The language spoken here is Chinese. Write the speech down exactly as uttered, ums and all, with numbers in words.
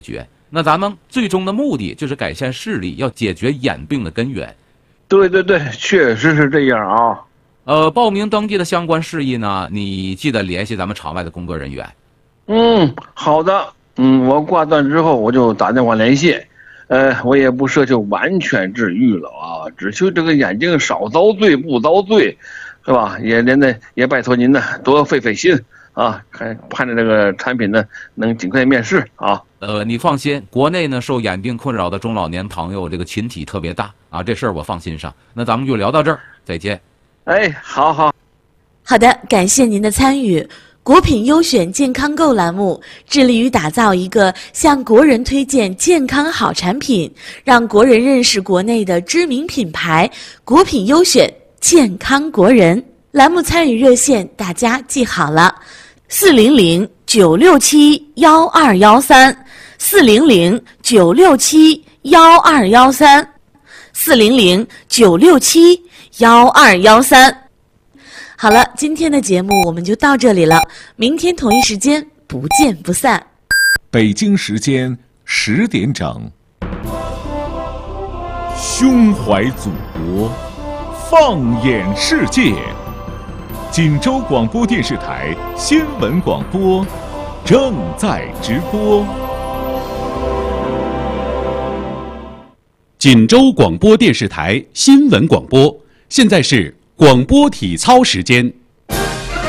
决。那咱们最终的目的就是改善视力，要解决眼病的根源。 对对对，确实是这样啊。 呃，报名登记的相关事宜呢，你记得联系咱们场外的工作人员。 嗯，好的。嗯，我挂断之后我就打电话联系。呃，我也不奢求完全治愈了啊，只求这个眼睛少遭罪不遭罪，是吧？也连带也拜托您呢，多费费心啊，看盼着这个产品呢能尽快面世啊。 呃，你放心，国内呢受眼病困扰的中老年朋友这个群体特别大啊，这事儿我放心上。那咱们就聊到这儿，再见。 哎，好好。 好的，感谢您的参与。国品优选健康购栏目致力于打造一个向国人推荐健康好产品，让国人认识国内的知名品牌国品优选健康国人。栏目参与热线大家记好了，四零零九六七幺二幺三，四零零九六七幺二幺三，四零零九六七幺二幺三。好了，今天的节目我们就到这里了，明天同一时间不见不散。 北京时间十点整，胸怀祖国，放眼世界。锦州广播电视台新闻广播正在直播。 锦州广播电视台新闻广播，现在是广播体操时间。